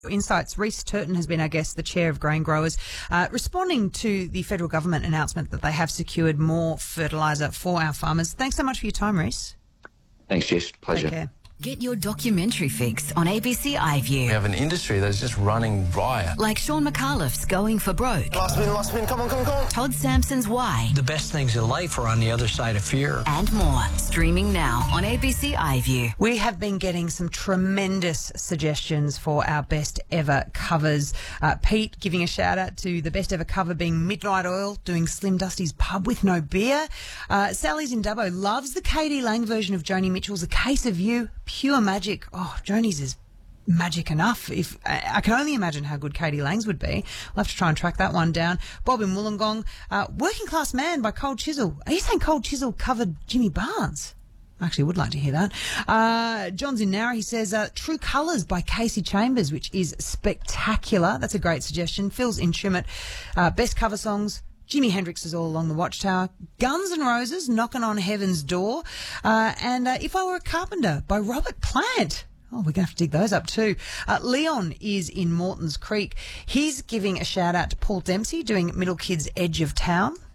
Insights. Reece Turton has been our guest, the chair of Grain Growers, responding to the federal government announcement that they have secured more fertiliser for our farmers. Thanks so much for your time, Reece. Thanks, Jess. Pleasure. Take care. Get your documentary fix on ABC iView. We have an industry that's just running riot. Like Sean McAuliffe's Going for Broke. Last spin, come on. Todd Sampson's Why. The best things in life are on the other side of fear. And more. Streaming now on ABC iView. We have been getting some tremendous suggestions for our best ever covers. Pete giving a shout out to the best ever cover being Midnight Oil doing Slim Dusty's Pub with No Beer. Sally's in Dubbo loves the K.D. Lang version of Joni Mitchell's A Case of You. Pure magic. Oh, Joni's is magic enough. If I can only imagine how good K.D. Lang's would be. We'll have to try and track that one down. Bob in Wollongong, Working Class Man by Cold Chisel. Are you saying Cold Chisel covered Jimmy Barnes? I actually would like to hear that. John's in Nowra. He says True Colours by Casey Chambers, which is spectacular. That's a great suggestion. Phil's in Shumut. Best cover songs. Jimi Hendrix is All Along the Watchtower, Guns N' Roses, Knocking on Heaven's Door, and If I Were a Carpenter by Robert Plant. Oh, we're going to have to dig those up too. Leon is in Morton's Creek. He's giving a shout out to Paul Dempsey doing Middle Kids Edge of Town.